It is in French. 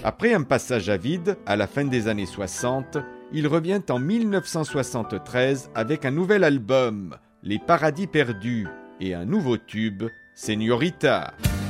Après un passage à vide à la fin des années 60, il revient en 1973 avec un nouvel album, Les Paradis Perdus, et un nouveau tube, Señorita.